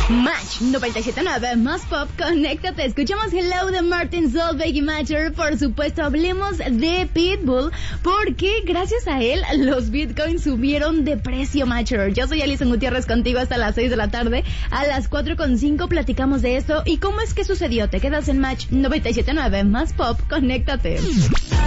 Match 97.9 más pop, conéctate. Escuchamos Hello de Martin Solveig y Matter. Por supuesto, hablemos de Pitbull, porque gracias a él los bitcoins subieron de precio, Matter. Yo soy Alison Gutiérrez, contigo hasta las 6 de la tarde. A las 4:05 platicamos de esto y cómo es que sucedió. Te quedas en Match 97.9 más pop, conéctate.